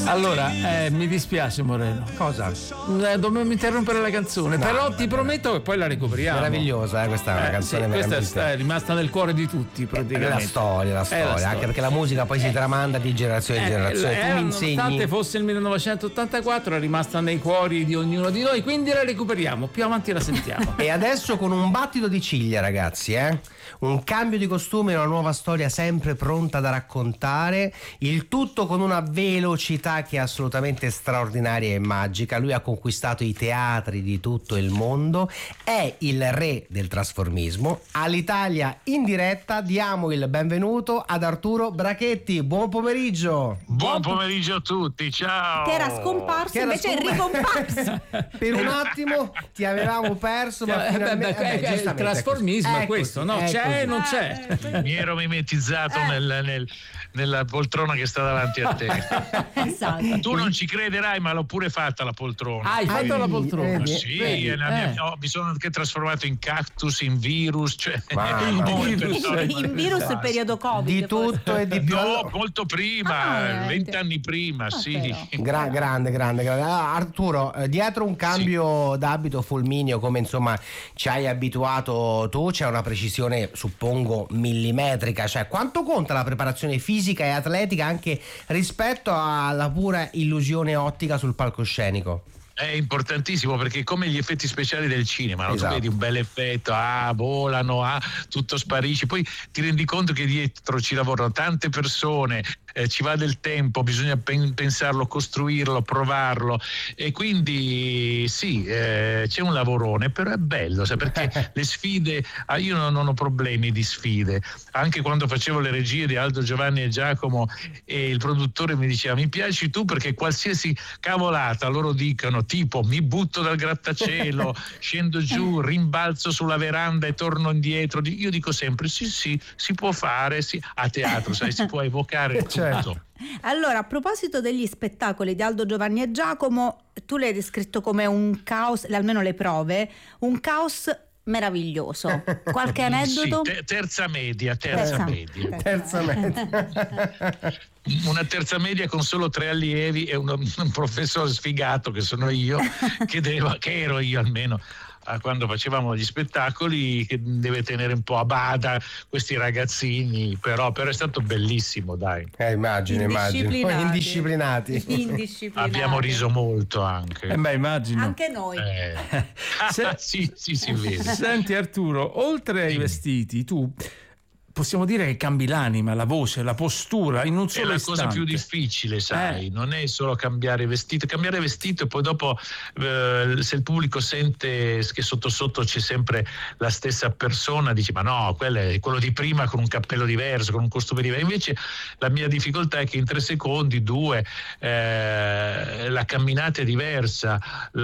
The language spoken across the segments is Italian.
Allora, mi dispiace Moreno. Cosa? Dobbiamo interrompere la canzone, No, però ti prometto che poi la recuperiamo. Meravigliosa, questa è una canzone sì, veramente. Questa è rimasta nel cuore di tutti praticamente. La storia, anche perché la musica poi si tramanda di generazione in generazione. Tu mi insegni. Nonostante fosse il 1984, è rimasta nei cuori di ognuno di noi, quindi la recuperiamo, più avanti la sentiamo. E adesso con un battito di ciglia, ragazzi, un cambio di costume e una nuova storia sempre pronta da raccontare, il tutto con una velocità che è assolutamente straordinaria e magica. Lui ha conquistato i teatri di tutto il mondo, è il re del trasformismo. All'Italia in diretta diamo il benvenuto ad Arturo Brachetti. Buon pomeriggio. Buon pomeriggio a tutti, ciao. Che era scomparso, invece è ricomparso. Per un attimo ti avevamo perso, ma finalmente il trasformismo è questo, no? C'è, non c'è. Mi ero mimetizzato nella poltrona che sta davanti a te. Esatto. Tu non ci crederai, ma l'ho pure fatta la poltrona. Hai fatto la poltrona? Sì, mi sono anche trasformato in cactus, in virus, In virus il periodo Covid. Di tutto e di più. No, molto prima, 20 anni prima, sì. Grande. Arturo, dietro un cambio d'abito fulmineo, come insomma ci hai abituato tu, c'è una precisione, suppongo, millimetrica. Cioè, quanto conta la preparazione fisica e atletica anche rispetto alla pura illusione ottica sul palcoscenico? È importantissimo, perché come gli effetti speciali del cinema, no? Esatto. Tu vedi un bel effetto, volano, tutto sparisce, poi ti rendi conto che dietro ci lavorano tante persone, ci va del tempo, bisogna pensarlo, costruirlo, provarlo, e quindi sì, c'è un lavorone, però è bello, perché le sfide, io non ho problemi di sfide. Anche quando facevo le regie di Aldo, Giovanni e Giacomo, e il produttore mi diceva: mi piaci tu perché qualsiasi cavolata loro dicono, tipo mi butto dal grattacielo, scendo giù, rimbalzo sulla veranda e torno indietro, io dico sempre sì, si può fare, sì, a teatro, si può evocare tutto. Allora, a proposito degli spettacoli di Aldo, Giovanni e Giacomo, tu l'hai descritto come un caos, almeno le prove, un caos meraviglioso. Qualche aneddoto? Sì, terza media. Una terza media con solo 3 allievi e un professore sfigato che sono io, che ero io almeno quando facevamo gli spettacoli, che deve tenere un po' a bada questi ragazzini, però è stato bellissimo, dai. Immagino. Indisciplinati. Abbiamo riso molto anche. Immagino. Anche noi. Sì, vede. Senti Arturo, oltre ai vestiti, tu possiamo dire che cambi l'anima, la voce, la postura in un solo istante. È la cosa più difficile, sai, non è solo cambiare vestito e poi dopo se il pubblico sente che sotto c'è sempre la stessa persona, dici ma no, quello è quello di prima con un cappello diverso, con un costume diverso. Invece la mia difficoltà è che in 3 secondi, 2, la camminata è diversa,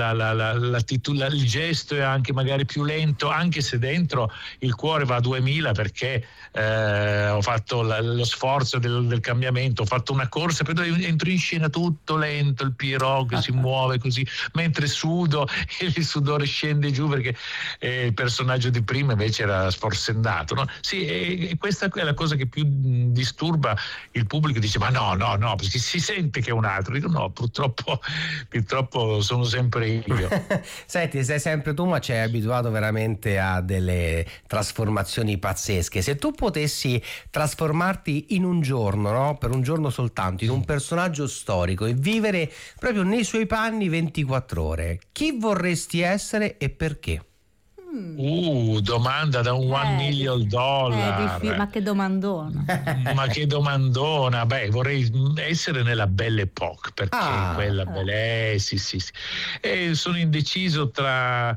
il gesto è anche magari più lento, anche se dentro il cuore va a 2000, perché ho fatto lo sforzo del cambiamento, ho fatto una corsa, poi entro in scena tutto lento, il Pierrot che si muove così mentre sudo e il sudore scende giù, perché il personaggio di prima invece era sforsendato, no? Sì, e questa è la cosa che più disturba il pubblico, dice ma no, perché si sente che è un altro. Dico no, purtroppo sono sempre io. Senti, sei sempre tu, ma ci hai abituato veramente a delle trasformazioni pazzesche. Se tu potessi trasformarti in un giorno, no? Per un giorno soltanto, in un personaggio storico e vivere proprio nei suoi panni 24 ore, chi vorresti essere e perché? Domanda da un $1 million. Ma che domandona. Ma che domandona. Beh, vorrei essere nella Belle Époque, perché quella bella, sì. E sono indeciso tra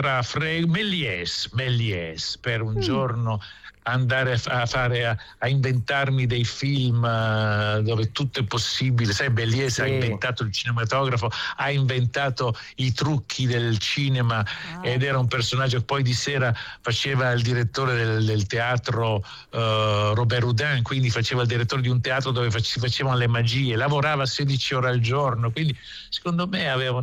Méliès per un giorno andare a inventarmi dei film dove tutto è possibile. Sai, Méliès ha inventato il cinematografo, ha inventato i trucchi del cinema, ed era un personaggio. Poi di sera faceva il direttore del teatro Robert Houdin, quindi faceva il direttore di un teatro dove si facevano le magie, lavorava 16 ore al giorno, quindi secondo me aveva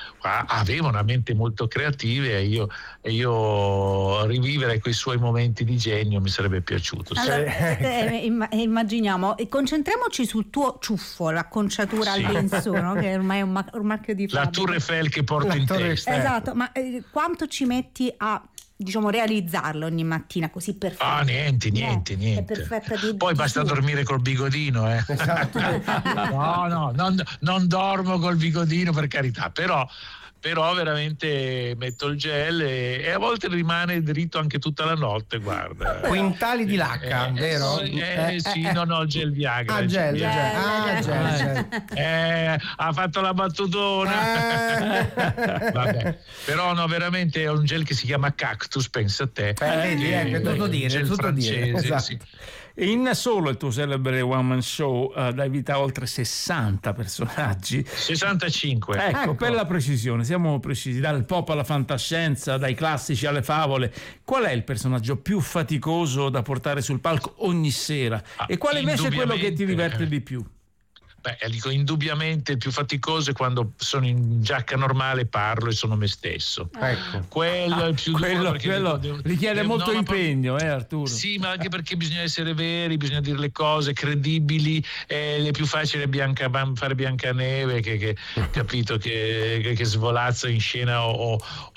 una mente molto creativa, e io rivivere quei suoi momenti di di genio mi sarebbe piaciuto. Allora, immaginiamo, concentriamoci sul tuo ciuffo, l'acconciatura all'insù, no? Che ormai è un marchio di fabbrica. La Tour Eiffel che porto in testa. Esatto, ma quanto ci metti a, diciamo, realizzarlo ogni mattina così perfetto? Ah, niente. È perfetta Poi basta dormire col bigodino, Esatto. No, non dormo col bigodino, per carità, però veramente metto il gel e a volte rimane dritto anche tutta la notte, guarda. Quintali di lacca, vero? Sì, no, gel Viagra. Gel. Ha fatto la battutona. Vabbè. Però no, veramente è un gel che si chiama Cactus, pensa a te. Vedi, è tutto dire, Esatto. Sì. In solo il tuo celebre one man show dai vita a oltre 60 personaggi. 65. Ecco, per la precisione, siamo precisi, dal pop alla fantascienza, dai classici alle favole. Qual è il personaggio più faticoso da portare sul palco ogni sera? E quale invece è quello che ti diverte di più? Beh, dico, indubbiamente il più faticoso è quando sono in giacca normale, parlo e sono me stesso. Ecco. Quello è il più duro. Quello richiede molto impegno, Arturo. Sì, ma anche perché bisogna essere veri, bisogna dire le cose credibili. È più facile fare Biancaneve che capito, che svolazza in scena o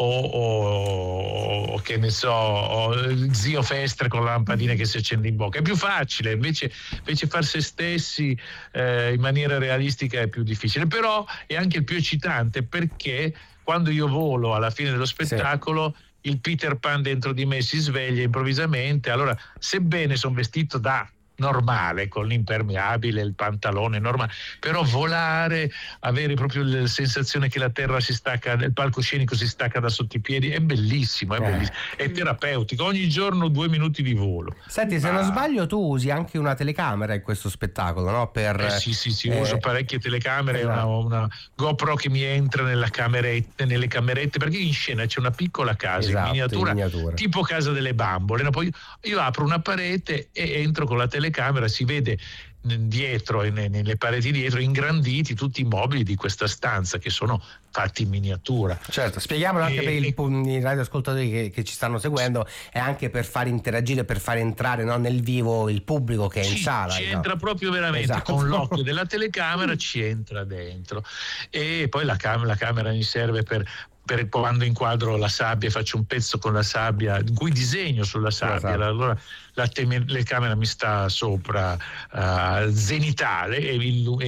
che ne so, o zio Festre con la lampadina che si accende in bocca. È più facile, invece far se stessi in maniera realistica è più difficile, però è anche il più eccitante, perché quando io volo alla fine dello spettacolo il Peter Pan dentro di me si sveglia improvvisamente. Allora, sebbene sono vestito da normale, con l'impermeabile, il pantalone normale, però volare, avere proprio la sensazione che la terra si stacca, il palcoscenico si stacca da sotto i piedi, è bellissimo, è terapeutico. Ogni giorno 2 minuti di volo. Senti, se non sbaglio tu usi anche una telecamera in questo spettacolo, no? Sì, uso parecchie telecamere, una GoPro che mi entra nelle camerette, perché in scena c'è una piccola casa in miniatura, tipo Casa delle Bambole, no? Poi io apro una parete e entro con la telecamera, si vede dietro e nelle pareti dietro ingranditi tutti i mobili di questa stanza che sono fatti in miniatura. Certo, spieghiamolo anche per i radioascoltatori che ci stanno seguendo, e anche per far interagire, per far entrare, no, nel vivo il pubblico che è in sala. Ci entra proprio veramente, con l'occhio della telecamera ci entra dentro, e poi la camera mi serve per quando inquadro la sabbia, faccio un pezzo con la sabbia in cui disegno sulla sabbia, allora la telecamera mi sta sopra zenitale e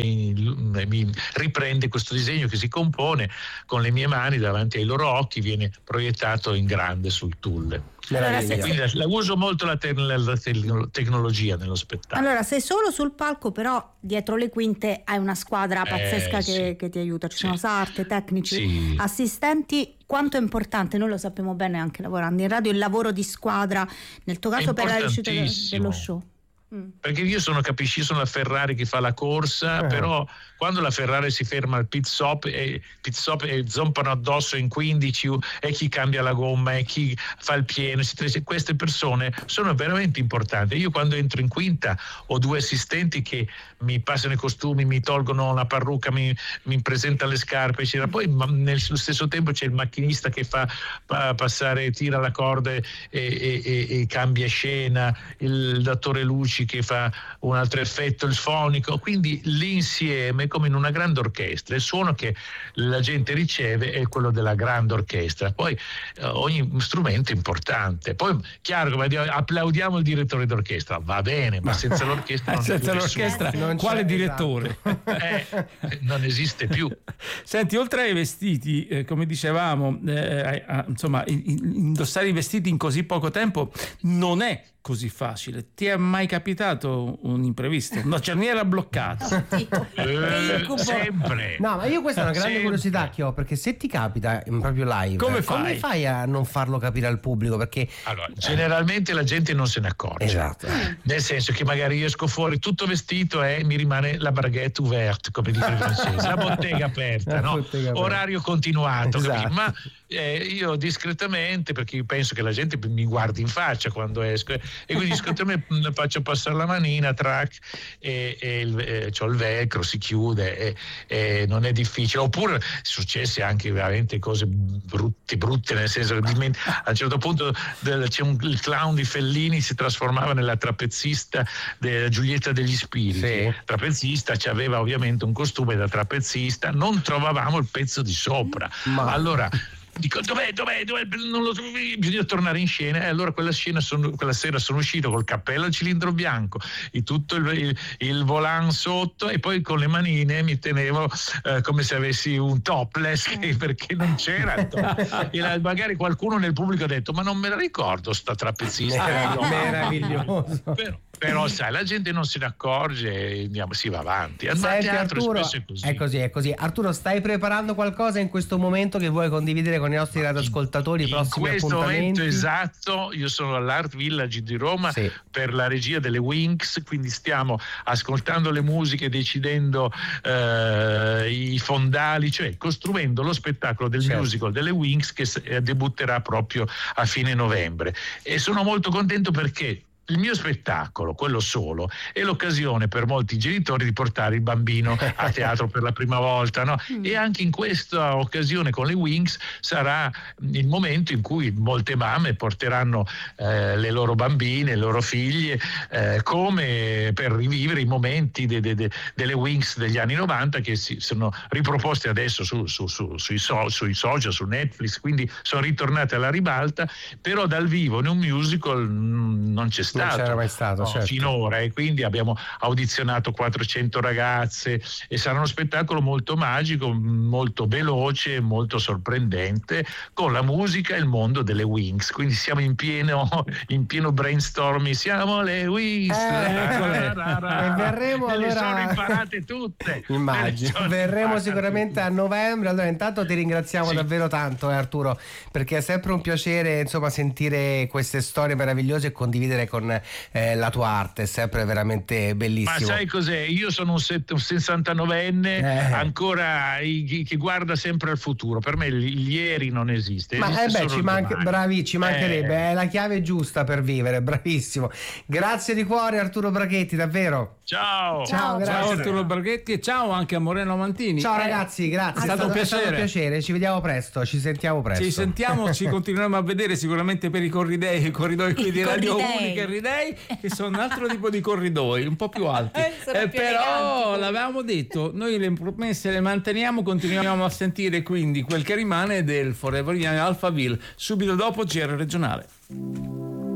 mi riprende questo disegno che si compone con le mie mani davanti ai loro occhi, viene proiettato in grande sul tulle. Quindi la uso molto la tecnologia nello spettacolo. Allora, sei solo sul palco, però dietro le quinte hai una squadra pazzesca che ti aiuta. Ci sono sarte, tecnici, assistenti. Quanto è importante, noi lo sappiamo bene anche lavorando in radio, il lavoro di squadra, nel tuo caso per la riuscita dello show. Perché io sono la Ferrari che fa la corsa, però quando la Ferrari si ferma al pit stop e zompano addosso in 15 e chi cambia la gomma e chi fa il pieno, queste persone sono veramente importanti. Io quando entro in quinta ho 2 assistenti che mi passano i costumi, mi tolgono la parrucca, mi presentano le scarpe, eccetera. Poi nello stesso tempo c'è il macchinista che fa passare, tira la corda e cambia scena, il dattore luci che fa un altro effetto, il fonico, quindi l'insieme come in una grande orchestra, il suono che la gente riceve è quello della grande orchestra. Poi ogni strumento è importante. Poi chiaro, applaudiamo il direttore d'orchestra, va bene, ma senza l'orchestra non senza l'orchestra quale direttore? Non esiste più. Senti, oltre ai vestiti, come dicevamo, insomma, indossare i vestiti in così poco tempo non è così facile. Ti è mai capitato un imprevisto? Una cerniera bloccata? Sempre. No, ma io questa è una grande curiosità che ho, perché se ti capita proprio live, come fai a non farlo capire al pubblico? Perché allora, generalmente la gente non se ne accorge. Esatto. Nel senso che magari io esco fuori tutto vestito e mi rimane la baguette ouverte, come dice il francese, la bottega aperta, no? Orario continuato, esatto. Ma io discretamente, perché io penso che la gente mi guardi in faccia quando esco, e quindi discretamente faccio passare la manina, track, e c'ho il velcro, si chiude, e non è difficile. Oppure successe anche veramente cose brutte, nel senso che a un certo punto il clown di Fellini si trasformava nella trapezzista della Giulietta degli Spiriti. Sì. Trapezzista, aveva ovviamente un costume da trapezzista, non trovavamo il pezzo di sopra. Allora dico, dov'è? Non lo trovi, bisogna tornare in scena. E allora quella sera sono uscito col cappello al cilindro bianco, tutto il volant sotto, e poi con le manine mi tenevo come se avessi un topless, perché non c'era il top. E magari qualcuno nel pubblico ha detto: ma non me la ricordo sta trapezzista. Meraviglioso. Però sai, la gente non se ne accorge e si va avanti. Senti, Arturo, è così. È così. Arturo, stai preparando qualcosa in questo momento che vuoi condividere con i nostri radioascoltatori? I prossimi appuntamenti? In questo momento esatto, io sono all'Art Village di Roma per la regia delle Wings, quindi stiamo ascoltando le musiche, decidendo i fondali, cioè costruendo lo spettacolo del musical delle Wings, che debutterà proprio a fine novembre. E sono molto contento perché il mio spettacolo, quello solo, è l'occasione per molti genitori di portare il bambino a teatro per la prima volta, no? E anche in questa occasione con le Wings sarà il momento in cui molte mamme porteranno le loro bambine, le loro figlie, come per rivivere i momenti delle Wings degli anni 90, che si sono riproposte adesso sui social, su Netflix, quindi sono ritornate alla ribalta, però dal vivo in un musical non c'è stato. Non c'era mai stato, certo. Finora, e quindi abbiamo audizionato 400 ragazze, e sarà uno spettacolo molto magico, molto veloce, molto sorprendente, con la musica e il mondo delle Wings. Quindi siamo in pieno brainstorming, siamo le Wings, e verremo, le allora sono imparate tutte. Immagino, verremo sicuramente a novembre. Allora intanto ti ringraziamo davvero tanto, Arturo, perché è sempre un piacere, insomma, sentire queste storie meravigliose e condividere con la tua arte, è sempre veramente bellissimo. Ma sai cos'è? Io sono un 69enne ancora che guarda sempre al futuro. Per me il ieri non esiste. Ma ci mancherebbe, è la chiave giusta per vivere. Bravissimo, grazie di cuore Arturo Braghetti, davvero. Ciao, grazie. Ciao Arturo Braghetti, e ciao anche a Moreno Mantini. Ciao ragazzi, grazie, è stato un piacere. Ci vediamo presto, ci sentiamo presto. Ci continueremo a vedere sicuramente per i corridoi qui di Radio Unica che sono un altro tipo di corridoi, un po' più alti, però l'avevamo detto, noi le promesse le manteniamo, continuiamo a sentire quindi quel che rimane del Forever Young Alphaville subito dopo GR regionale.